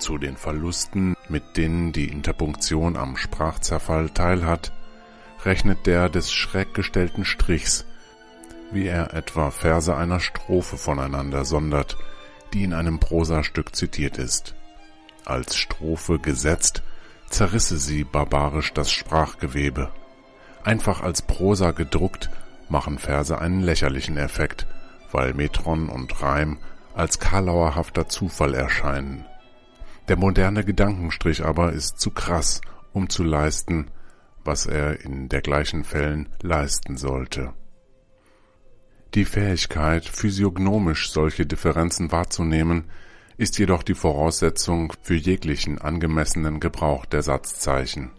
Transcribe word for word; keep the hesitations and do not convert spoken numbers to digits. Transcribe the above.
Zu den Verlusten, mit denen die Interpunktion am Sprachzerfall teilhat, rechnet der des schräg gestellten Strichs, wie er etwa Verse einer Strophe voneinander sondert, die in einem Prosastück zitiert ist. Als Strophe gesetzt, zerrisse sie barbarisch das Sprachgewebe. Einfach als Prosa gedruckt, machen Verse einen lächerlichen Effekt, weil Metron und Reim als karlauerhafter Zufall erscheinen. Der moderne Gedankenstrich aber ist zu krass, um zu leisten, was er in dergleichen Fällen leisten sollte. Die Fähigkeit, physiognomisch solche Differenzen wahrzunehmen, ist jedoch die Voraussetzung für jeglichen angemessenen Gebrauch der Satzzeichen.